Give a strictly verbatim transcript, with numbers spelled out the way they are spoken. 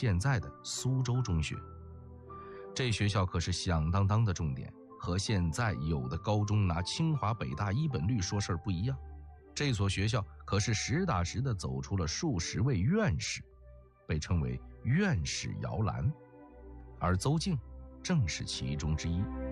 现在的苏州中学。这学校可是响当当的重点，和现在有的高中拿清华北大一本率说事儿不一样。这所学校可是实打实的走出了数十位院士，被称为院士摇篮，而邹靖正是其中之一。